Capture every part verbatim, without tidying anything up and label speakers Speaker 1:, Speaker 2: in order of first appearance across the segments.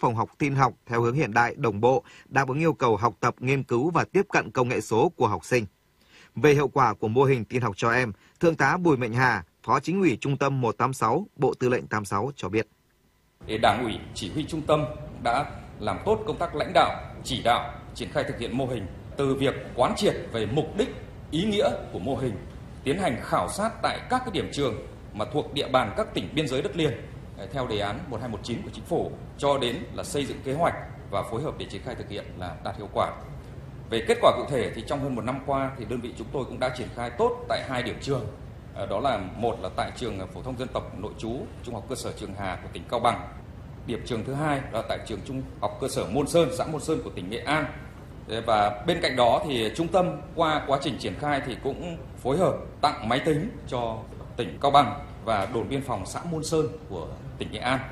Speaker 1: phòng học tin học theo hướng hiện đại, đồng bộ, đáp ứng yêu cầu học tập, nghiên cứu và tiếp cận công nghệ số của học sinh. Về hiệu quả của mô hình tin học cho em, Thượng tá Bùi Mạnh Hà, Phó Chính ủy Trung tâm một tám sáu, Bộ Tư lệnh tám sáu cho biết.
Speaker 2: Đảng ủy, chỉ huy trung tâm đã làm tốt công tác lãnh đạo, chỉ đạo, triển khai thực hiện mô hình từ việc quán triệt về mục đích, ý nghĩa của mô hình, tiến hành khảo sát tại các cái điểm trường mà thuộc địa bàn các tỉnh biên giới đất liền theo đề án một hai một chín của Chính phủ, cho đến là xây dựng kế hoạch và phối hợp để triển khai thực hiện là đạt hiệu quả. Về kết quả cụ thể thì trong hơn một năm qua thì đơn vị chúng tôi cũng đã triển khai tốt tại hai điểm trường. Đó là một là tại trường phổ thông dân tộc nội trú Trung học cơ sở Trường Hà của tỉnh Cao Bằng. Điểm trường thứ hai là tại trường Trung học cơ sở Môn Sơn, xã Môn Sơn của tỉnh Nghệ An. Và bên cạnh đó thì trung tâm qua quá trình triển khai thì cũng phối hợp tặng máy tính cho tỉnh Cao Bằng và đồn biên phòng xã Môn Sơn của tỉnh Nghệ An.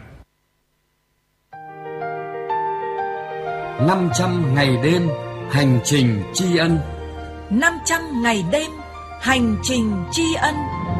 Speaker 3: năm trăm ngày đêm hành trình tri ân.
Speaker 4: năm trăm ngày đêm hành trình tri ân.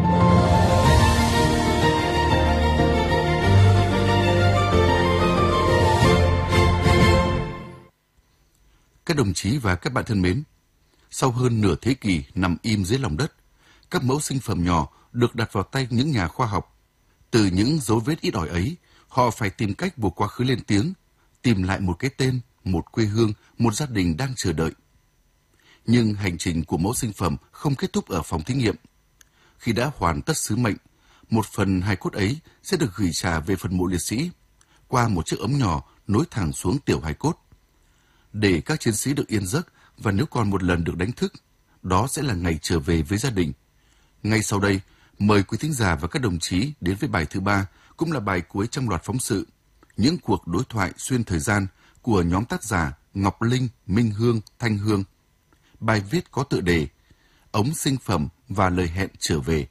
Speaker 5: Các đồng chí và các bạn thân mến, sau hơn nửa thế kỷ nằm im dưới lòng đất, các mẫu sinh phẩm nhỏ được đặt vào tay những nhà khoa học. Từ những dấu vết ít ỏi ấy, họ phải tìm cách buộc quá khứ lên tiếng, tìm lại một cái tên, một quê hương, một gia đình đang chờ đợi. Nhưng hành trình của mẫu sinh phẩm không kết thúc ở phòng thí nghiệm. Khi đã hoàn tất sứ mệnh, một phần hài cốt ấy sẽ được gửi trả về phần mộ liệt sĩ, qua một chiếc ống nhỏ nối thẳng xuống tiểu hài cốt. Để các chiến sĩ được yên giấc và nếu còn một lần được đánh thức, đó sẽ là ngày trở về với gia đình. Ngay sau đây, mời quý thính giả và các đồng chí đến với bài thứ ba, cũng là bài cuối trong loạt phóng sự, những cuộc đối thoại xuyên thời gian của nhóm tác giả Ngọc Linh, Minh Hương, Thanh Hương. Bài viết có tựa đề Ống sinh phẩm và lời hẹn trở về.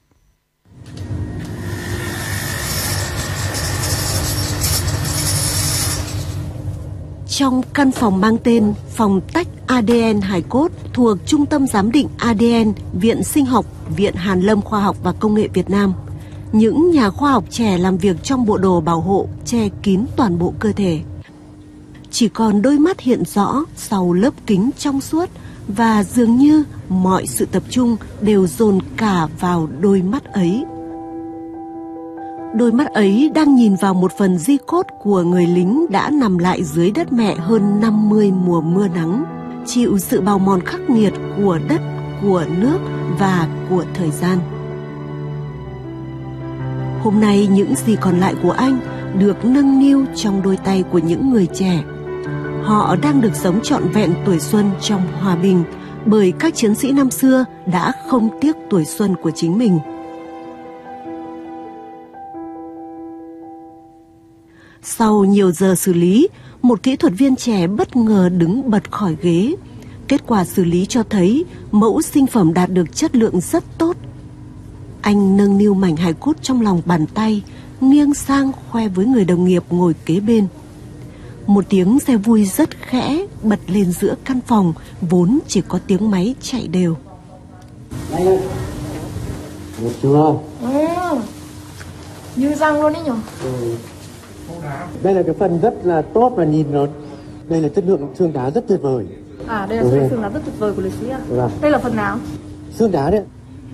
Speaker 6: Trong căn phòng mang tên phòng tách a đê en hài cốt thuộc Trung tâm Giám định a đê en, Viện Sinh học, Viện Hàn lâm Khoa học và Công nghệ Việt Nam, những nhà khoa học trẻ làm việc trong bộ đồ bảo hộ che kín toàn bộ cơ thể. Chỉ còn đôi mắt hiện rõ sau lớp kính trong suốt và dường như mọi sự tập trung đều dồn cả vào đôi mắt ấy. Đôi mắt ấy đang nhìn vào một phần di cốt của người lính đã nằm lại dưới đất mẹ hơn năm mươi mùa mưa nắng, chịu sự bào mòn khắc nghiệt của đất, của nước và của thời gian. Hôm nay những gì còn lại của anh được nâng niu trong đôi tay của những người trẻ. Họ đang được sống trọn vẹn tuổi xuân trong hòa bình bởi các chiến sĩ năm xưa đã không tiếc tuổi xuân của chính mình. Sau nhiều giờ xử lý, một kỹ thuật viên trẻ bất ngờ đứng bật khỏi ghế. Kết quả xử lý cho thấy mẫu sinh phẩm đạt được chất lượng rất tốt. Anh nâng niu mảnh hài cốt trong lòng bàn tay, nghiêng sang khoe với người đồng nghiệp ngồi kế bên. Một tiếng xe vui rất khẽ bật lên giữa căn phòng vốn chỉ có tiếng máy chạy đều.
Speaker 7: Đây, được chưa?
Speaker 8: Ừ, như răng luôn đấy nhỉ?
Speaker 7: Ừ. Đây là cái phần rất là tốt và nhìn nó, đây là chất lượng xương đá rất tuyệt vời.
Speaker 8: À, đây là ừ. xương đá rất tuyệt vời của liệt sĩ à? Ừ. Đây là phần nào?
Speaker 7: Xương đá đấy.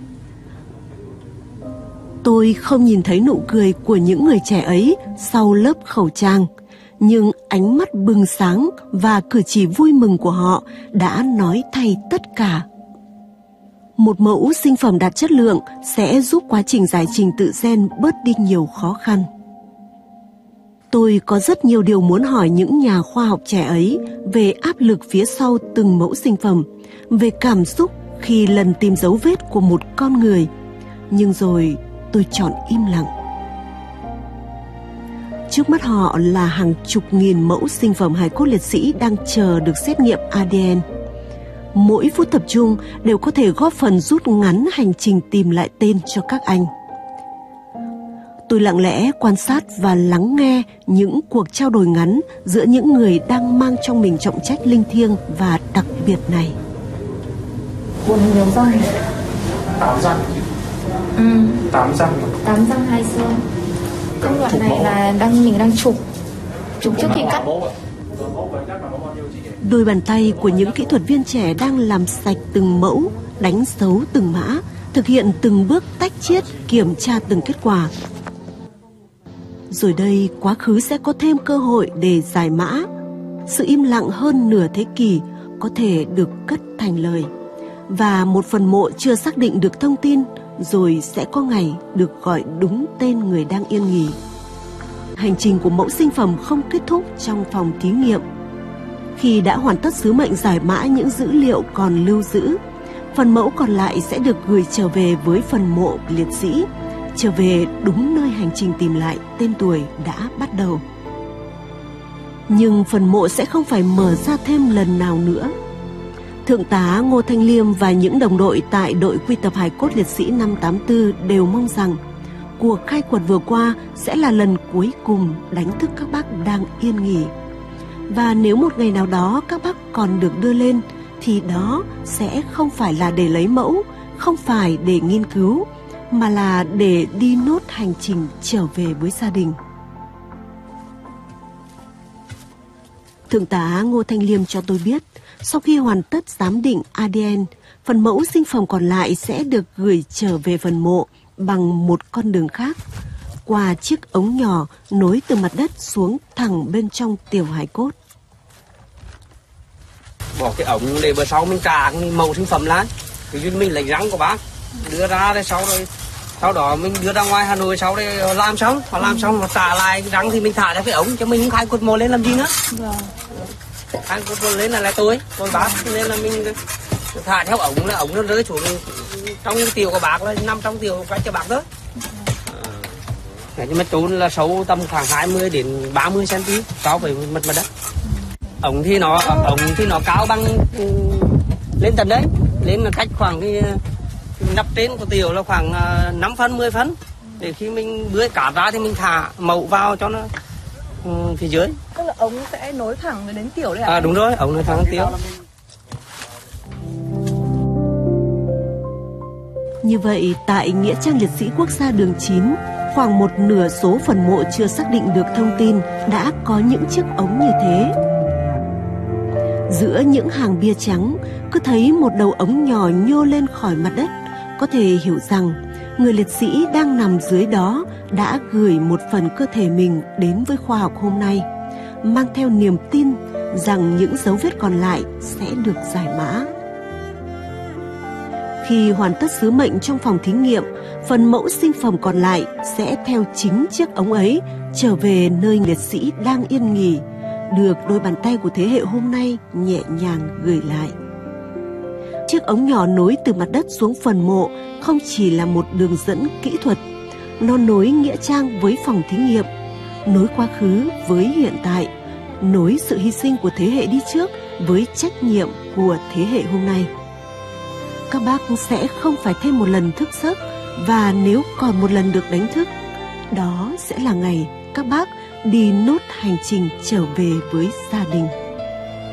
Speaker 6: Tôi không nhìn thấy nụ cười của những người trẻ ấy sau lớp khẩu trang, nhưng ánh mắt bừng sáng và cử chỉ vui mừng của họ đã nói thay tất cả. Một mẫu sinh phẩm đạt chất lượng sẽ giúp quá trình giải trình tự gen bớt đi nhiều khó khăn. Tôi có rất nhiều điều muốn hỏi những nhà khoa học trẻ ấy về áp lực phía sau từng mẫu sinh phẩm, về cảm xúc khi lần tìm dấu vết của một con người. Nhưng rồi tôi chọn im lặng. Trước mắt họ là hàng chục nghìn mẫu sinh phẩm hài cốt liệt sĩ đang chờ được xét nghiệm a đê en. Mỗi phút tập trung đều có thể góp phần rút ngắn hành trình tìm lại tên cho các anh. Tôi lặng lẽ quan sát và lắng nghe những cuộc trao đổi ngắn giữa những người đang mang trong mình trọng trách linh thiêng và đặc biệt này.
Speaker 8: Buồn nhiều răng.
Speaker 9: Tám răng.
Speaker 8: Ừ.
Speaker 9: Tám răng.
Speaker 8: Tám răng hai xương. Công đoạn này là đang mình đang chụp chúng trước khi cắt.
Speaker 6: Đôi bàn tay của những kỹ thuật viên trẻ đang làm sạch từng mẫu, đánh dấu từng mã, thực hiện từng bước tách chiết, kiểm tra từng kết quả. Rồi đây, quá khứ sẽ có thêm cơ hội để giải mã. Sự im lặng hơn nửa thế kỷ có thể được cất thành lời. Và một phần mộ chưa xác định được thông tin, rồi sẽ có ngày được gọi đúng tên người đang yên nghỉ. Hành trình của mẫu sinh phẩm không kết thúc trong phòng thí nghiệm. Khi đã hoàn tất sứ mệnh giải mã những dữ liệu còn lưu giữ, phần mẫu còn lại sẽ được gửi trở về với phần mộ liệt sĩ, trở về đúng nơi hành trình tìm lại tên tuổi đã bắt đầu. Nhưng phần mộ sẽ không phải mở ra thêm lần nào nữa. Thượng tá Ngô Thanh Liêm và những đồng đội tại đội quy tập hài cốt liệt sĩ năm tám tư đều mong rằng cuộc khai quật vừa qua sẽ là lần cuối cùng đánh thức các bác đang yên nghỉ. Và nếu một ngày nào đó các bác còn được đưa lên, thì đó sẽ không phải là để lấy mẫu, không phải để nghiên cứu, mà là để đi nốt hành trình trở về với gia đình. Thượng tá Ngô Thanh Liêm cho tôi biết, sau khi hoàn tất giám định a đê en, phần mẫu sinh phẩm còn lại sẽ được gửi trở về phần mộ bằng một con đường khác, qua chiếc ống nhỏ nối từ mặt đất xuống thẳng bên trong tiểu hài cốt.
Speaker 10: Bỏ cái ống để bữa sau mình trả mẫu sinh phẩm lại, thì mình lấy răng của bác đưa ra đây, sau rồi sau đó mình đưa ra ngoài Hà Nội, sau đây làm xong, họ làm xong họ trả lại răng thì mình thả ra cái ống, cho mình không khai quật mộ lên làm gì nữa.
Speaker 8: Vâng.
Speaker 10: Khai quật mộ lên là lại tôi, tôi bác nên là mình thả theo ống, là ống nó rơi xuống trong tiểu của bác, là nằm trong tiểu cái cho bác đó. Nhưng mà trốn là sâu tầm khoảng hai mươi đến ba mươi xăng-ti-mét cao với mặt mặt đất. Ống thì nó ống thì nó cao bằng lên tận đấy, lên là cách khoảng cái nắp trên của tiểu là khoảng năm phân mười phân, để khi mình bưới cát ra thì mình thả mẫu vào cho nó um, phía dưới.
Speaker 8: Tức là ống sẽ nối thẳng đến tiểu đấy à?
Speaker 10: À đúng rồi, ống nối thẳng đến tiểu.
Speaker 6: Như vậy, tại Nghĩa trang liệt sĩ quốc gia đường chín, khoảng một nửa số phần mộ chưa xác định được thông tin đã có những chiếc ống như thế. Giữa những hàng bia trắng, cứ thấy một đầu ống nhỏ nhô lên khỏi mặt đất, có thể hiểu rằng người liệt sĩ đang nằm dưới đó đã gửi một phần cơ thể mình đến với khoa học hôm nay, mang theo niềm tin rằng những dấu vết còn lại sẽ được giải mã. Khi hoàn tất sứ mệnh trong phòng thí nghiệm, phần mẫu sinh phẩm còn lại sẽ theo chính chiếc ống ấy trở về nơi liệt sĩ đang yên nghỉ, được đôi bàn tay của thế hệ hôm nay nhẹ nhàng gửi lại. Chiếc ống nhỏ nối từ mặt đất xuống phần mộ không chỉ là một đường dẫn kỹ thuật, nó nối nghĩa trang với phòng thí nghiệm, nối quá khứ với hiện tại, nối sự hy sinh của thế hệ đi trước với trách nhiệm của thế hệ hôm nay. Các bác sẽ không phải thêm một lần thức giấc, và nếu còn một lần được đánh thức, đó sẽ là ngày các bác đi nốt hành trình trở về với gia đình.